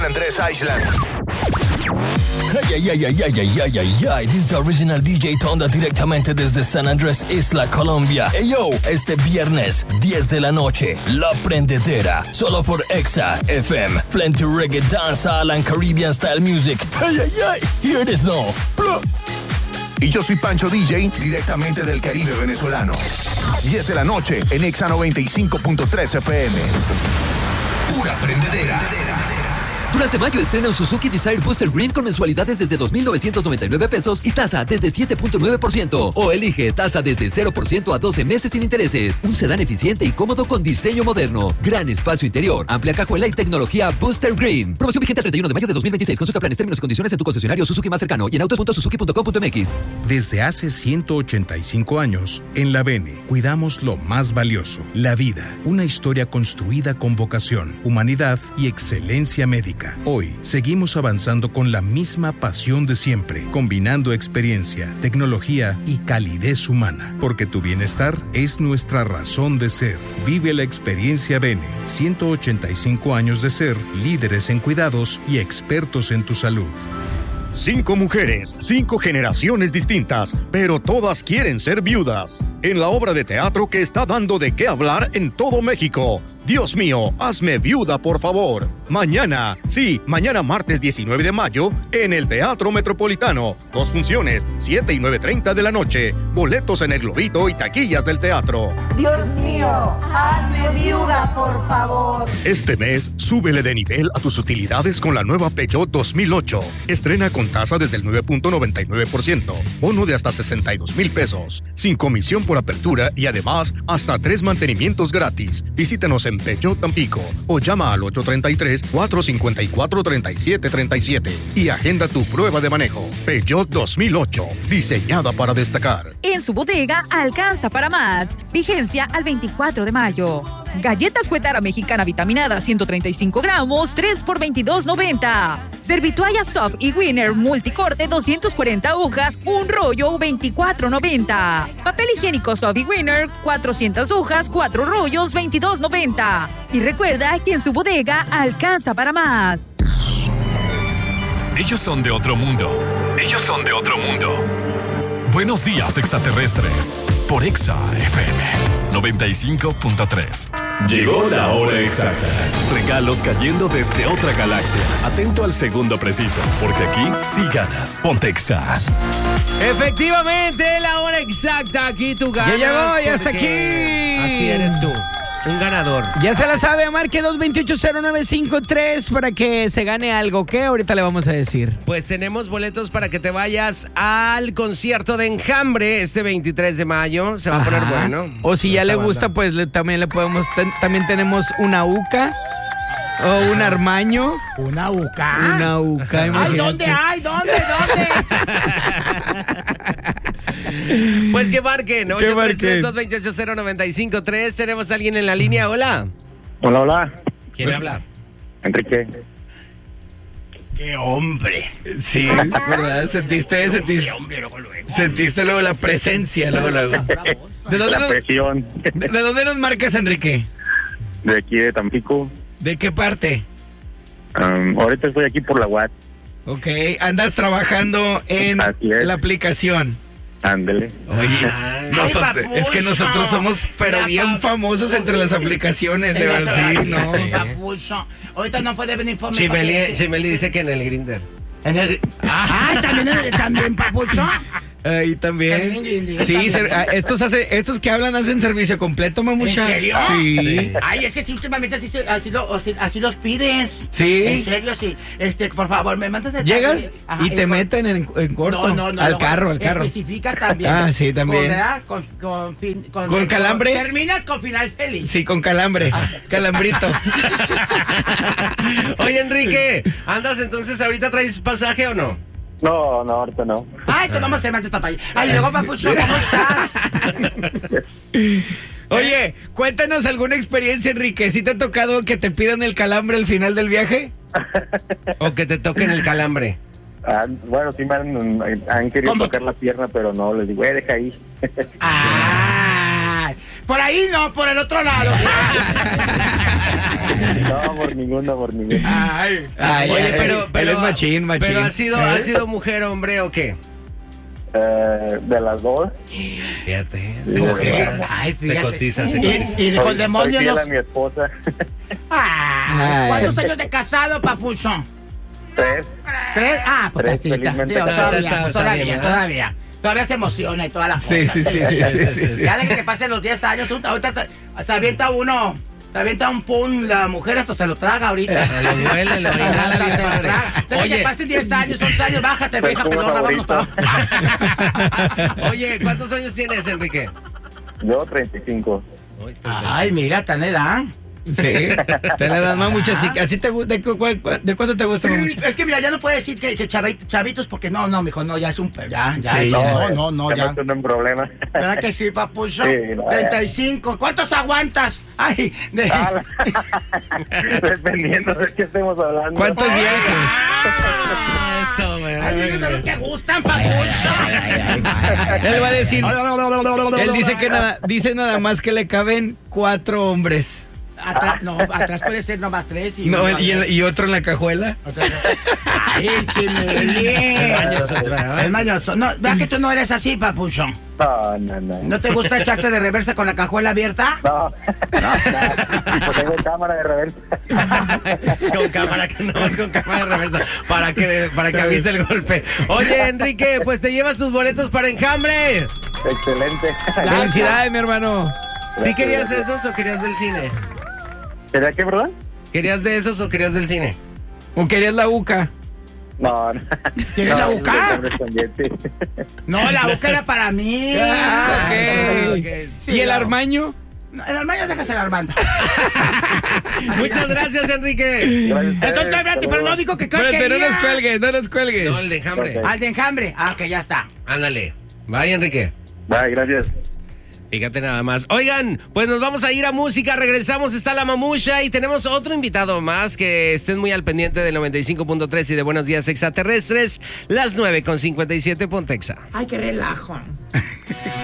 Andrés Island. Ay, this is the original DJ Tonda directamente desde San Andrés, Isla Colombia. Hey yo, este viernes, 10 de la noche, La Prendedera, solo por Exa FM. Plenty reggae, dancehall and Caribbean style music. Hear this now. Y yo soy Pancho DJ, directamente del Caribe venezolano. 10 de la noche en Exa 95.3 FM. Pura prendedera. Durante mayo estrena un Suzuki Desire Booster Green con mensualidades desde 2,999 pesos y tasa desde 7.9%. O elige tasa desde 0% a 12 meses sin intereses. Un sedán eficiente y cómodo con diseño moderno. Gran espacio interior, amplia cajuela y tecnología Booster Green. Promoción vigente el 31 de mayo de 2026. Consulta planes, términos y condiciones en tu concesionario Suzuki más cercano y en autos.suzuki.com.mx. Desde hace 185 años, en la Bene, cuidamos lo más valioso, la vida. Una historia construida con vocación, humanidad y excelencia médica. Hoy, seguimos avanzando con la misma pasión de siempre, combinando experiencia, tecnología y calidez humana. Porque tu bienestar es nuestra razón de ser. Vive la experiencia Bene. 185 años de ser líderes en cuidados y expertos en tu salud. 5 mujeres, 5 generaciones distintas, pero todas quieren ser viudas. En la obra de teatro que está dando de qué hablar en todo México. Dios mío, hazme viuda, por favor. Mañana, mañana martes 19 de mayo, en el Teatro Metropolitano. 2 funciones, 7 y 9:30 de la noche. Boletos en el Globito y taquillas del teatro. Dios mío, hazme viuda, por favor. Este mes, súbele de nivel a tus utilidades con la nueva Peugeot 2008. Estrena con tasa desde el 9.99%. Bono de hasta 62,000 pesos. Sin comisión por apertura y además hasta 3 mantenimientos gratis. Visítanos en Peugeot Tampico o llama al 833-454-3737 y agenda tu prueba de manejo. Peugeot 2008, diseñada para destacar. En su bodega alcanza para más. Vigencia al 24 de mayo. Galletas Cuetara Mexicana vitaminada 135 gramos, 3 por $22.90. Servitualla Soft y Winner Multicorte 240 hojas, un rollo $24.90. Papel higiénico Soft y Winner 400 hojas, 4 rollos $22.90. Y recuerda que en su bodega alcanza para más. Ellos son de otro mundo. Ellos son de otro mundo. Buenos días, extraterrestres. Por Exa FM 95.3. Llegó la hora exacta. Regalos cayendo desde otra galaxia. Atento al segundo preciso, porque aquí sí ganas. Ponte Exa. Efectivamente, la hora exacta. Aquí tú ganas. Ya llegó, ya está aquí. Así eres tú. Un ganador. Ya se la sabe, marque 228-0953 para que se gane algo. ¿Qué? Ahorita le vamos a decir. Pues tenemos boletos para que te vayas al concierto de Enjambre este 23 de mayo. Se va a poner bueno. O si ya le gusta, pues también le podemos... También tenemos una UCA. O un armaño. ¿Una UCA? Una UCA, imagínate. Ay, ¿dónde hay? ¿Dónde? Pues que marquen, 833-228-0953. Tenemos a alguien en la línea, hola. Hola. ¿Quién habla? Enrique. ¡Qué hombre! Sí, ¿verdad? Sentiste luego la presencia, luego. ¿De dónde nos marcas, Enrique? De aquí de Tampico. ¿De qué parte? Ahorita estoy aquí por la UAT. Ok, andas trabajando en la aplicación. Ándele. Oye, es que nosotros somos pero bien famosos entre las aplicaciones, de verdad. Sí, no. Papucho, ahorita no puede venir por mí. Chimeli dice que en el Grindr. También, papucho. Ahí también. Sí, estos que hablan hacen servicio completo, mamucha. ¿En serio? Sí. Ay, es que si últimamente así los pides. Sí. En serio, sí. Por favor, me mandas el... Llegas y te meten en corto. No. Al carro. Especificas también. Ah, sí, también. ¿Con calambre? Terminas con final feliz. Sí, con calambre. Calambrito. Oye, Enrique, ¿andas entonces ahorita traes pasaje o no? No, ahorita no. Ay, te vamos a hacer más de papaya. Ay, luego, papucho, ¿cómo estás? Oye, cuéntanos alguna experiencia, Enrique. ¿Sí te ha tocado que te pidan el calambre al final del viaje? ¿O que te toquen el calambre? Bueno, sí me han querido tocar la pierna, pero no, les digo, deja ahí. Por ahí no, por el otro lado. No, por ninguno. Oye, pero él es machín. ¿Pero ha sido mujer, hombre o qué? De las dos. Fíjate. Ay, fíjate. Se cotiza. Y con demonios. Soy fiel a mi esposa. ¿Cuántos años de casado, papucho? 3. ¿3? Pues así está. Todavía. Todavía se emociona y toda la cosa. Sí. Ya de que te pasen los 10 años, ahorita se avienta uno. Se avienta un pun, la mujer hasta se lo traga ahorita. Lo huele, lo inhala bien padre. Oye, que pasen 10 años, 11 años, bájate, vieja, que no vámonos para abajo. Oye, ¿cuántos años tienes, Enrique? Yo 35. Ay, mira, tan edad. Sí, te le das mamucha. ¿Así te gusta? ¿De cuánto te gusta mamucha? Es que mira, ya no puedo decir que chavitos porque no, mijo, no, ya es un... Ya, sí, no, ya. No hay problema. ¿Verdad que sí, papucho? Sí, no, 35. ¿Cuántos aguantas? Ay, dependiendo de qué estemos hablando. ¿Cuántos viajes? Eso, güey. Ay, de los que gustan, papucho. Él va a decir... Él dice que dice nada más que le caben 4 hombres. Atrás puede ser nomás 3 y otro en la cajuela. Ay, chimeli. El mañoso. No, vea que tú no eres así, papucho. No. ¿No te gusta echarte de reversa con la cajuela abierta? No. Pues tengo cámara de reversa. Con cámara de reversa. Para que avise el golpe. Oye, Enrique, pues te llevas tus boletos para Enjambre. Excelente. Felicidades, mi hermano. ¿Sí querías de esos o querías del cine? ¿Sería qué, verdad? ¿Querías de esos o querías del cine? ¿O querías la UCA? No. ¿Tienes la UCA? No, la UCA era para mí. Okay. Sí, ¿y el Armaño? No, el Armaño déjase el Armando. Muchas gracias, Enrique. Entonces, espérate, pero no digo que espérate, no nos cuelgues. No, el de Enjambre. Al de Enjambre. Que ya está. Ándale. Bye, Enrique. Bye, gracias. Fíjate nada más. Oigan, pues nos vamos a ir a música, regresamos, está la mamucha y tenemos otro invitado más, que estén muy al pendiente del 95.3 y de Buenos Días Extraterrestres, las 9:57 Pontexa. Ay, qué relajo.